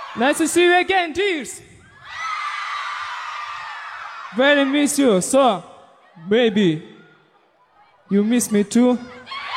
Nice to see you again, dears. Very miss you, so maybe you miss me too.